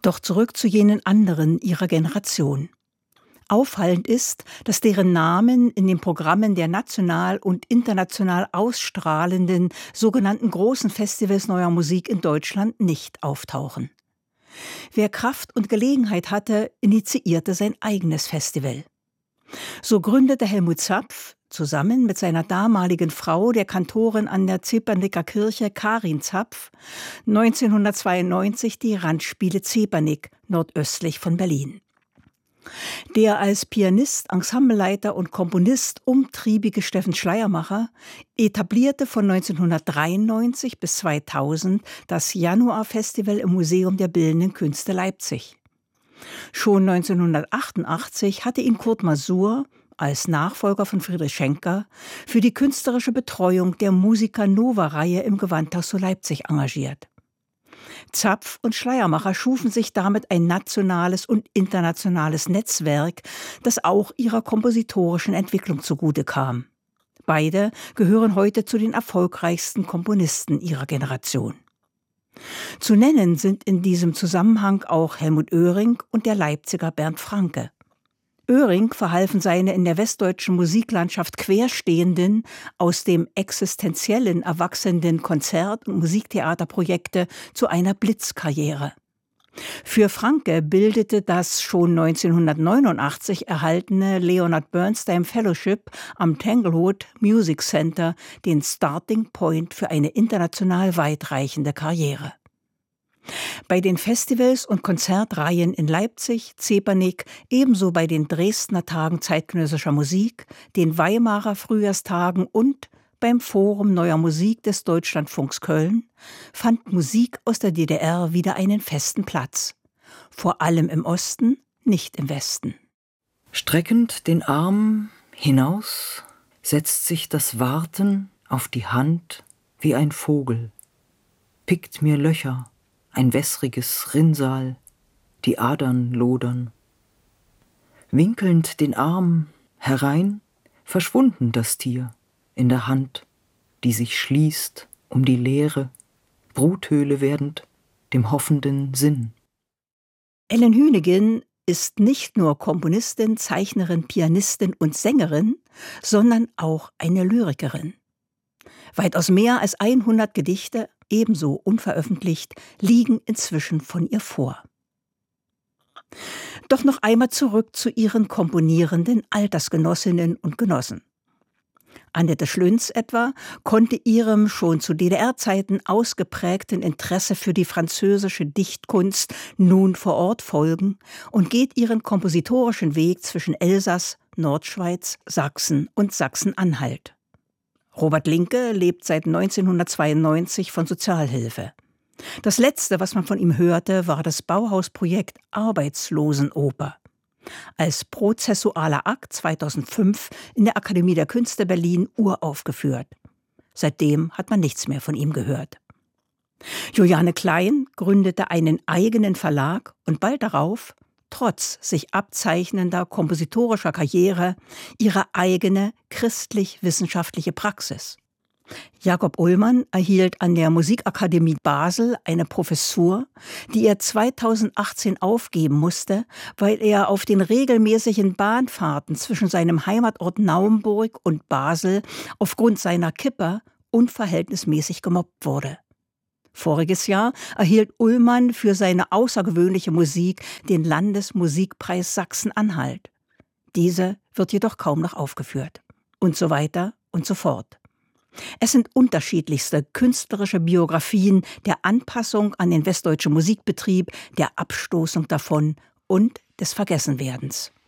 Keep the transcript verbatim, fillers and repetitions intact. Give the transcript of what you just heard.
Doch zurück zu jenen anderen ihrer Generation. Auffallend ist, dass deren Namen in den Programmen der national und international ausstrahlenden sogenannten großen Festivals neuer Musik in Deutschland nicht auftauchen. Wer Kraft und Gelegenheit hatte, initiierte sein eigenes Festival. So gründete Helmut Zapf zusammen mit seiner damaligen Frau, der Kantorin an der Zepernicker Kirche Karin Zapf, neunzehnhundertzweiundneunzig die Randspiele Zepernick nordöstlich von Berlin. Der als Pianist, Ensembleleiter und Komponist umtriebige Steffen Schleiermacher etablierte von neunzehnhundertdreiundneunzig bis zweitausend das Januar-Festival im Museum der Bildenden Künste Leipzig. Schon neunzehnhundertachtundachtzig hatte ihn Kurt Masur als Nachfolger von Friedrich Schenker für die künstlerische Betreuung der Musica-Nova-Reihe im Gewandhaus zu Leipzig engagiert. Zapf und Schleiermacher schufen sich damit ein nationales und internationales Netzwerk, das auch ihrer kompositorischen Entwicklung zugute kam. Beide gehören heute zu den erfolgreichsten Komponisten ihrer Generation. Zu nennen sind in diesem Zusammenhang auch Helmut Oehring und der Leipziger Bernd Franke. Oehring verhalfen seine in der westdeutschen Musiklandschaft Querstehenden aus dem Existenziellen erwachsenen Konzert- und Musiktheaterprojekte zu einer Blitzkarriere. Für Franke bildete das schon neunzehnhundertneunundachtzig erhaltene Leonard Bernstein Fellowship am Tanglewood Music Center den Starting Point für eine international weitreichende Karriere. Bei den Festivals und Konzertreihen in Leipzig, Zepernick, ebenso bei den Dresdner Tagen zeitgenössischer Musik, den Weimarer Frühjahrstagen und beim Forum Neuer Musik des Deutschlandfunks Köln fand Musik aus der D D R wieder einen festen Platz. Vor allem im Osten, nicht im Westen. Streckend den Arm hinaus setzt sich das Warten auf die Hand wie ein Vogel, pickt mir Löcher, ein wässriges Rinnsal, die Adern lodern. Winkelnd den Arm herein, verschwunden das Tier in der Hand, die sich schließt um die Leere, Bruthöhle werdend dem hoffenden Sinn. Ellen Hünigin ist nicht nur Komponistin, Zeichnerin, Pianistin und Sängerin, sondern auch eine Lyrikerin. Weitaus mehr als hundert Gedichte, ebenso unveröffentlicht, liegen inzwischen von ihr vor. Doch noch einmal zurück zu ihren komponierenden Altersgenossinnen und Genossen. Annette Schlünz etwa konnte ihrem schon zu D D R-Zeiten ausgeprägten Interesse für die französische Dichtkunst nun vor Ort folgen und geht ihren kompositorischen Weg zwischen Elsass, Nordschweiz, Sachsen und Sachsen-Anhalt. Robert Linke lebt seit neunzehnhundertzweiundneunzig von Sozialhilfe. Das letzte, was man von ihm hörte, war das Bauhausprojekt Arbeitslosenoper. Als prozessualer Akt zweitausendfünf in der Akademie der Künste Berlin uraufgeführt. Seitdem hat man nichts mehr von ihm gehört. Juliane Klein gründete einen eigenen Verlag und bald darauf, trotz sich abzeichnender kompositorischer Karriere, ihre eigene christlich-wissenschaftliche Praxis. Jakob Ullmann erhielt an der Musikakademie Basel eine Professur, die er zweitausendachtzehn aufgeben musste, weil er auf den regelmäßigen Bahnfahrten zwischen seinem Heimatort Naumburg und Basel aufgrund seiner Kipper unverhältnismäßig gemobbt wurde. Voriges Jahr erhielt Ullmann für seine außergewöhnliche Musik den Landesmusikpreis Sachsen-Anhalt. Diese wird jedoch kaum noch aufgeführt. Und so weiter und so fort. Es sind unterschiedlichste künstlerische Biografien der Anpassung an den westdeutschen Musikbetrieb, der Abstoßung davon und des Vergessenwerdens.